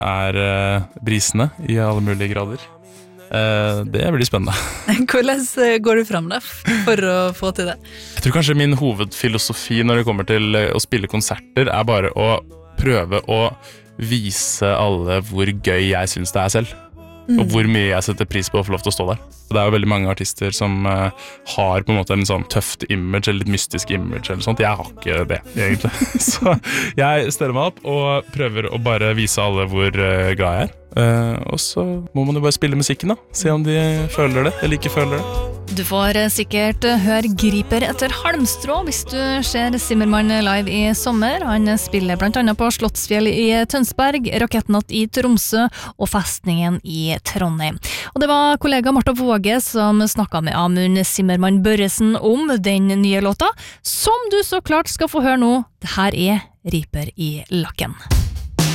brisende i alle mulige grader. Det blir spennende. Hvordan går du frem da, for å få til det? Jeg tror kanskje min hovedfilosofi når det kommer til å spille konserter bare å prøve å vise alle hvor gøy jeg synes det selv. Og hvor mye jeg setter pris på å få lov til å stå der. Det jo veldig mange artister som har på en måte en sånn tøft image, eller litt mystisk image eller sånt. Jeg har ikke det, egentlig. Så jeg steller meg opp og prøver å bare vise alle hvor glad jeg og så må man jo bare spille musikken da. Se om de føler det, eller ikke føler det. Du får sikkert høre Griper etter halmstrå hvis du ser Zimmermann live i sommer. Han spiller blant annet på Slottsfjell i Tønsberg, Rakettnatt i Tromsø og Festningen i Trondheim. Og det var kollega Martha Våge som snakket med Amund Zimmermann Børresen om den nye låta, som du så klart skal få høre nå. Det her Riper i lakken.